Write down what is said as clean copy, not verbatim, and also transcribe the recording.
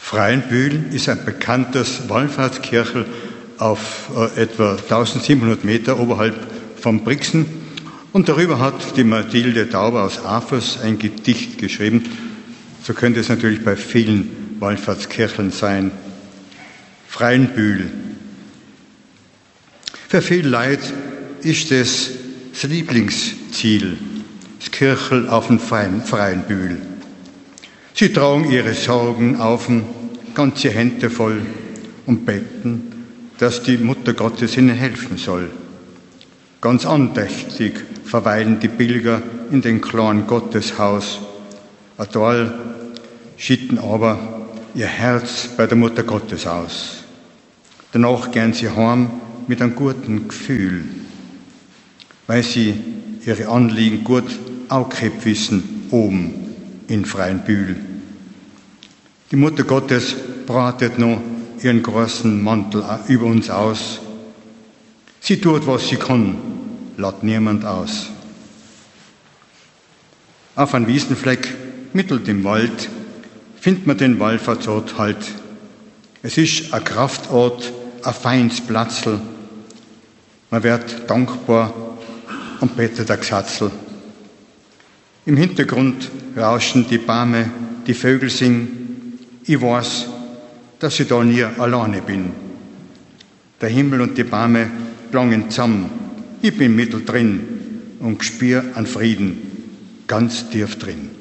Freienbühl ist ein bekanntes Wallfahrtskirchel auf etwa 1700 Meter oberhalb von Brixen. Und darüber hat die Mathilde Tauber aus Afers ein Gedicht geschrieben. So könnte es natürlich bei vielen Wallfahrtskircheln sein. Freienbühl. Für viel Leute ist es das Lieblingsziel, das Kirchel auf dem Freienbühl. Sie tragen ihre Sorgen auf den ganze Hände voll und beten, dass die Mutter Gottes ihnen helfen soll. Ganz andächtig verweilen die Pilger in den kleinen Gotteshaus. Adal schütten aber ihr Herz bei der Mutter Gottes aus. Danach gehen sie heim mit einem guten Gefühl, weil sie ihre Anliegen gut aufgehebt wissen, oben in Freienbühl. Die Mutter Gottes bratet noch ihren großen Mantel über uns aus. Sie tut, was sie kann, lässt niemand aus. Auf einem Wiesenfleck mittel im Wald findet man den Wallfahrtsort halt. Es ist ein Kraftort, ein feines Platzl. Man wird dankbar und betet ein Gesatzel. Im Hintergrund rauschen die Bäume, die Vögel singen. Ich weiß, dass ich da nie alleine bin. Der Himmel und die Bäume plangen zusammen. Ich bin mittendrin und spür an Frieden ganz tief drin.